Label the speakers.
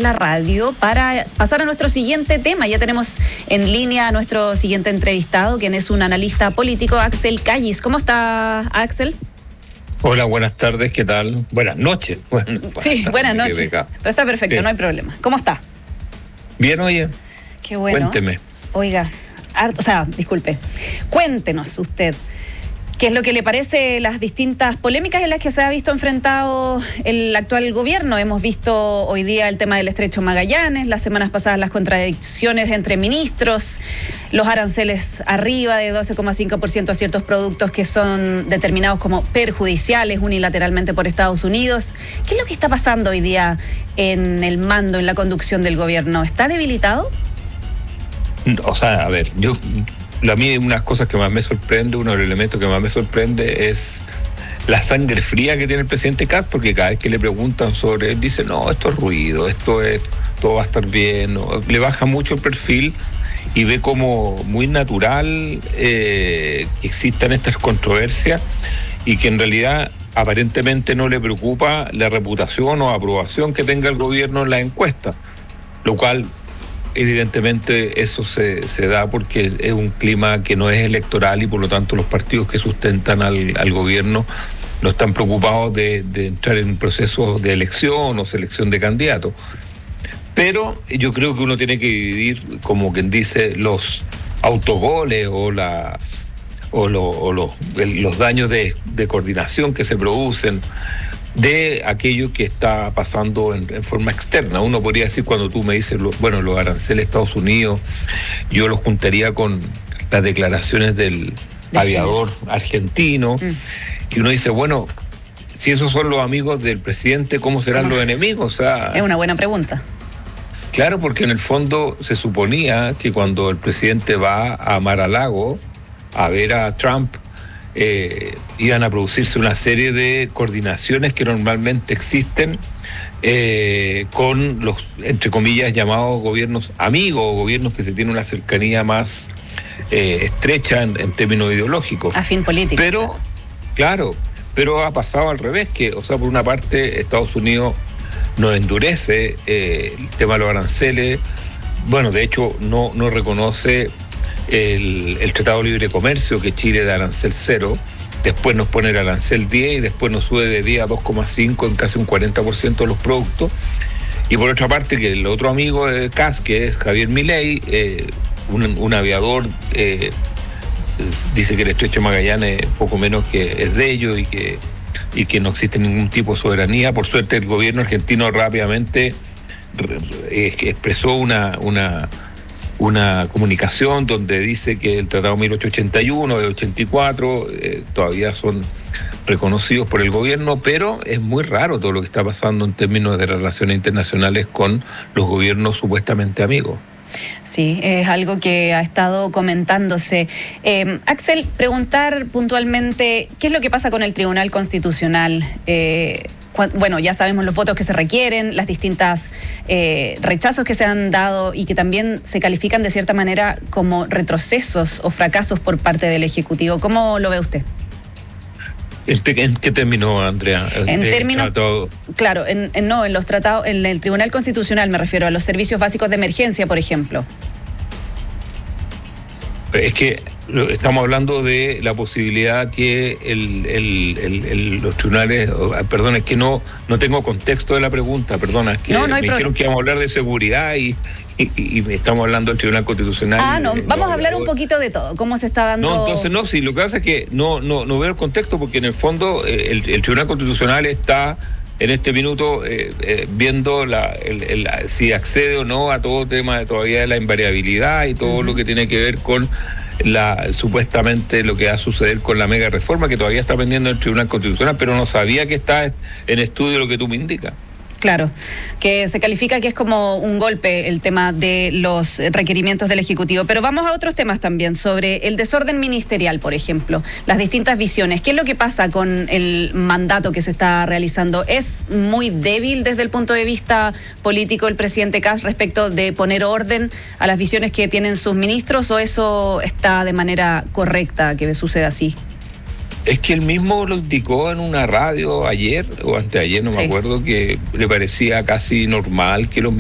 Speaker 1: en la radio para pasar a nuestro siguiente tema. Ya tenemos en línea a nuestro siguiente entrevistado, quien es un analista político, Axel Callis. ¿Cómo está, Axel?
Speaker 2: Hola, buenas tardes, ¿qué tal? Buenas noches.
Speaker 1: Sí, buenas noches. Pero está perfecto, sí. No hay problema. ¿Cómo está?
Speaker 2: Bien, oye.
Speaker 1: Qué bueno.
Speaker 2: Cuénteme.
Speaker 1: Oiga, disculpe, cuéntenos usted, ¿qué es lo que le parece las distintas polémicas en las que se ha visto enfrentado el actual gobierno? Hemos visto hoy día el tema del Estrecho Magallanes, las semanas pasadas las contradicciones entre ministros, los aranceles arriba de 12,5% a ciertos productos que son determinados como perjudiciales unilateralmente por Estados Unidos. ¿Qué es lo que está pasando hoy día en el mando, en la conducción del gobierno? ¿Está debilitado?
Speaker 2: O sea, a ver, a mí una de las cosas que más me sorprende, uno de los elementos que más me sorprende es la sangre fría que tiene el presidente Kast, porque cada vez que le preguntan sobre él, dice, no, esto es ruido, todo va a estar bien, ¿no? Le baja mucho el perfil y ve como muy natural que existan estas controversias y que en realidad aparentemente no le preocupa la reputación o aprobación que tenga el gobierno en la encuesta, lo cual evidentemente eso se da porque es un clima que no es electoral y por lo tanto los partidos que sustentan al gobierno no están preocupados de entrar en procesos de elección o selección de candidatos. Pero yo creo que uno tiene que dividir, como quien dice, los autogoles o los daños de coordinación que se producen de aquello que está pasando en forma externa. Uno podría decir, cuando tú me dices, los aranceles de Estados Unidos, yo los juntaría con las declaraciones del aviador argentino, y uno dice, bueno, si esos son los amigos del presidente, ¿cómo serán los enemigos? O sea,
Speaker 1: es una buena pregunta.
Speaker 2: Claro, porque en el fondo se suponía que cuando el presidente va a Mar-a-Lago a ver a Trump, iban a producirse una serie de coordinaciones que normalmente existen con los, entre comillas, llamados gobiernos amigos o gobiernos que se tienen una cercanía más estrecha en términos ideológicos.
Speaker 1: Afín político.
Speaker 2: Pero, claro, pero ha pasado al revés, que, o sea, por una parte Estados Unidos nos endurece el tema de los aranceles, bueno, de hecho no reconoce el Tratado de Libre Comercio que Chile da arancel 0, después nos pone el arancel 10 y después nos sube de 10 a 2,5 en casi un 40% de los productos. Y por otra parte, que el otro amigo de Kast, que es Javier Milei, un aviador, dice que el Estrecho Magallanes poco menos que es de ellos y que no existe ningún tipo de soberanía. Por suerte el gobierno argentino rápidamente expresó una comunicación donde dice que el Tratado 1881 de 84 todavía son reconocidos por el gobierno, pero es muy raro todo lo que está pasando en términos de relaciones internacionales con los gobiernos supuestamente amigos.
Speaker 1: Sí, es algo que ha estado comentándose. Axel, preguntar puntualmente, ¿qué es lo que pasa con el Tribunal Constitucional? Bueno, ya sabemos los votos que se requieren, las distintas rechazos que se han dado y que también se califican de cierta manera como retrocesos o fracasos por parte del Ejecutivo. ¿Cómo lo ve usted?
Speaker 2: ¿En qué término, Andrea?
Speaker 1: En términos, claro, en los tratados, en el Tribunal Constitucional me refiero a los servicios básicos de emergencia, por ejemplo.
Speaker 2: Es que estamos hablando de la posibilidad que los tribunales, perdón, es que no tengo contexto de la pregunta, perdona, es que me dijeron que íbamos a hablar de seguridad y estamos hablando del Tribunal Constitucional.
Speaker 1: Vamos a hablar un poquito de todo, cómo se está dando.
Speaker 2: No, entonces no, sí, lo que pasa es que no veo el contexto, porque en el fondo el Tribunal Constitucional está en este minuto viendo si accede o no a todo tema todavía de la invariabilidad y todo lo que tiene que ver con supuestamente lo que va a suceder con la mega reforma que todavía está pendiendo el Tribunal Constitucional, pero no sabía que está en estudio lo que tú me indicas.
Speaker 1: Claro, que se califica que es como un golpe el tema de los requerimientos del Ejecutivo. Pero vamos a otros temas también, sobre el desorden ministerial, por ejemplo, las distintas visiones. ¿Qué es lo que pasa con el mandato que se está realizando? ¿Es muy débil desde el punto de vista político el presidente Kast respecto de poner orden a las visiones que tienen sus ministros, o eso está de manera correcta que suceda así?
Speaker 2: Es que él mismo lo indicó en una radio ayer o anteayer, no me acuerdo, que le parecía casi normal que los